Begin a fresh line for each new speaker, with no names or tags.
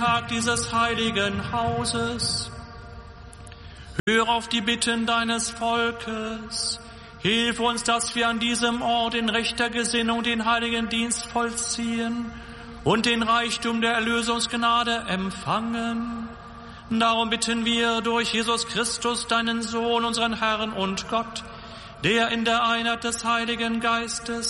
Tag dieses heiligen Hauses. Höre auf die Bitten deines Volkes. Hilf uns, dass wir an diesem Ort in rechter Gesinnung den heiligen Dienst vollziehen und den Reichtum der Erlösungsgnade empfangen. Darum bitten wir durch Jesus Christus, deinen Sohn, unseren Herrn und Gott, der in der Einheit des Heiligen Geistes